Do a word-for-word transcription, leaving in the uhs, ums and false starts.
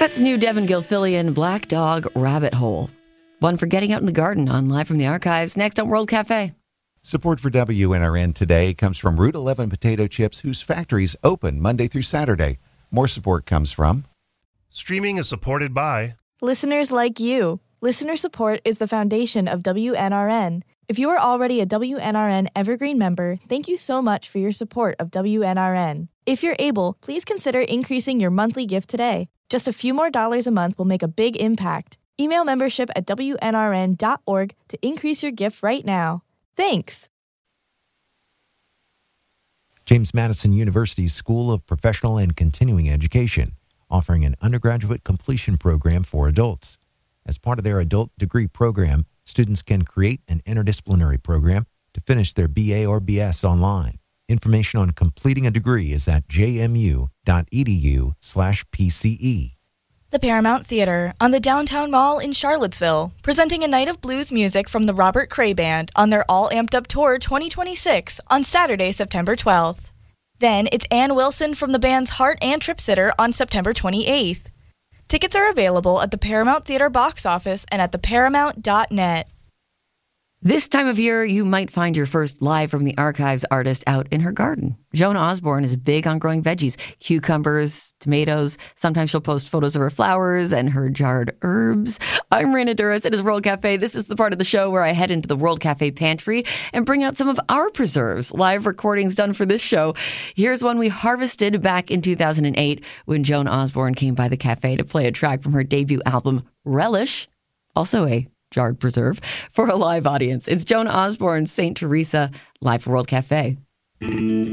That's new Devin Gilfillian, Black Dog Rabbit Hole. One for getting out in the garden on Live from the Archives, next on World Cafe. Support for W N R N today comes from Route eleven Potato Chips, whose factories open Monday through Saturday. More support comes from... Streaming is supported by... listeners like you. Listener support is the foundation of W N R N. If you are already a W N R N Evergreen member, thank you so much for your support of W N R N. If you're able, please consider increasing your monthly gift today. Just a few more dollars a month will make a big impact. Email membership at W N R N dot org to increase your gift right now. Thanks. James Madison University's School of Professional and Continuing Education, offering an undergraduate completion program for adults. As part of their adult degree program, students can create an interdisciplinary program to finish their B A or B S online. Information on completing a degree is at jmu.edu slash PCE. The Paramount Theater on the Downtown Mall in Charlottesville, presenting a night of blues music from the Robert Cray Band on their All Amped Up Tour twenty twenty-six on Saturday, September twelfth. Then it's Ann Wilson from the band's Heart and Trip Sitter on September twenty-eighth. Tickets are available at the Paramount Theater box office and at the paramount dot net. This time of year, you might find your first Live from the Archives artist out in her garden. Joan Osborne is big on growing veggies, cucumbers, tomatoes. Sometimes she'll post photos of her flowers and her jarred herbs. I'm Raina Duras. It is World Cafe. This is the part of the show where I head into the World Cafe pantry and bring out some of our preserves, live recordings done for this show. Here's one we harvested back in two thousand eight when Joan Osborne came by the cafe to play a track from her debut album, Relish, also a jarred preserve, for a live audience. It's Joan Osborne's Saint Teresa, live for World Cafe.